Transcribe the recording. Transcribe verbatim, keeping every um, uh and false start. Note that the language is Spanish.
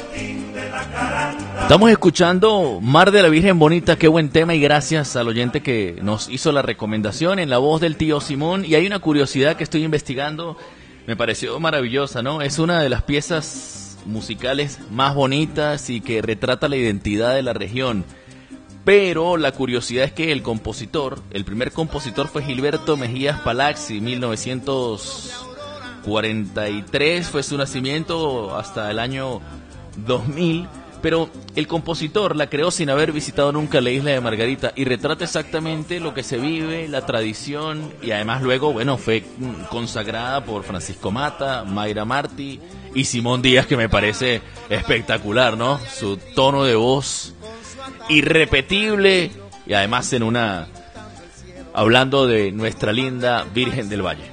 Estamos escuchando Mar de la Virgen Bonita, qué buen tema, y gracias al oyente que nos hizo la recomendación en la voz del tío Simón. Y hay una curiosidad que estoy investigando, me pareció maravillosa, ¿no? Es una de las piezas musicales más bonitas y que retrata la identidad de la región. Pero la curiosidad es que el compositor, el primer compositor fue Gilberto Mejías Palaxi, mil novecientos cuarenta y tres fue su nacimiento, hasta el año dos mil. Pero el compositor la creó sin haber visitado nunca la isla de Margarita y retrata exactamente lo que se vive, la tradición, y además luego, bueno, fue consagrada por Francisco Mata, Mayra Martí y Simón Díaz, que me parece espectacular, ¿no? Su tono de voz irrepetible y además en una... hablando de nuestra linda Virgen del Valle.